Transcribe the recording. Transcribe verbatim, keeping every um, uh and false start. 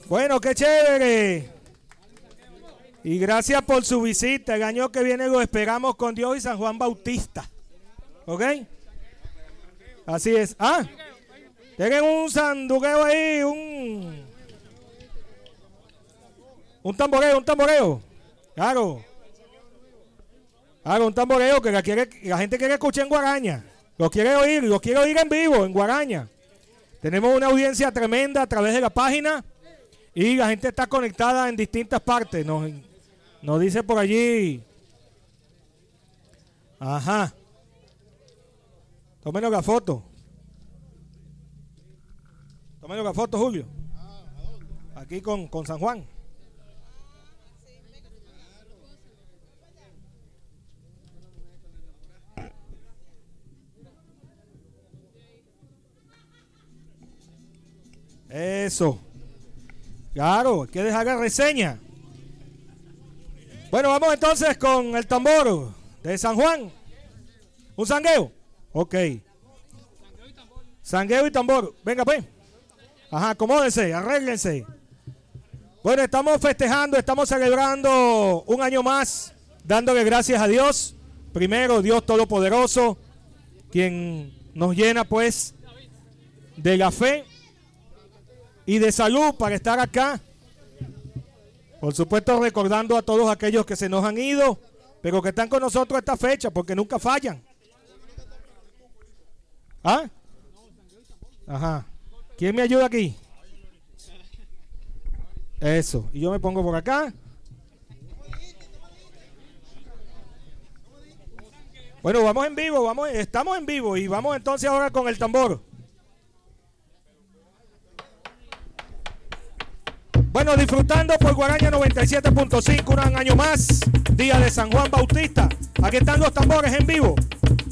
Bueno, qué chévere. Y gracias por su visita. El año que viene lo esperamos con Dios y San Juan Bautista. ¿Ok? Así es. Ah, tienen un sanduqueo ahí, un... Un tamboreo, un tamboreo. Claro. Claro, un tamboreo que la, quiere, la gente quiere escuchar en Guaraña. Lo quiere oír, lo quiere oír en vivo, en Guaraña. Tenemos una audiencia tremenda a través de la página y la gente está conectada en distintas partes. Nos, nos dice por allí. Ajá. Tómenos la foto. Tómenos la foto, Julio. Aquí con, con San Juan. Eso. Claro, hay que dejar la reseña. Bueno, vamos entonces con el tambor de San Juan. ¿Un sangueo? Ok. Sangueo y tambor. Venga, pues. Ajá, acomódense, arréglense. Bueno, estamos festejando, estamos celebrando un año más, dándole gracias a Dios. Primero, Dios Todopoderoso, quien nos llena, pues, de la fe y de salud para estar acá. Por supuesto, recordando a todos aquellos que se nos han ido, pero que están con nosotros esta fecha, porque nunca fallan. ¿Ah? Ajá. ¿Quién me ayuda aquí? Eso. Y yo me pongo por acá. Bueno, vamos en vivo, vamos, estamos en vivo y vamos entonces ahora con el tambor. Bueno, disfrutando por Guaraña noventa y siete punto cinco, un año más, día de San Juan Bautista. Aquí están los tambores en vivo.